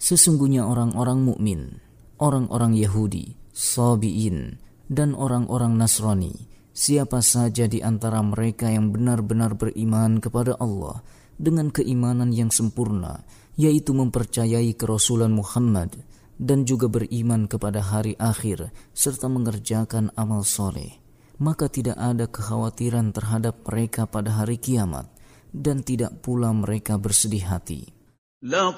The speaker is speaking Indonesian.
Sesungguhnya orang-orang mukmin, orang-orang Yahudi, Sabi'in, dan orang-orang Nasrani, siapa saja di antara mereka yang benar-benar beriman kepada Allah dengan keimanan yang sempurna, yaitu mempercayai kerasulan Muhammad dan juga beriman kepada hari akhir serta mengerjakan amal soleh, maka tidak ada kekhawatiran terhadap mereka pada hari kiamat dan tidak pula mereka bersedih hati.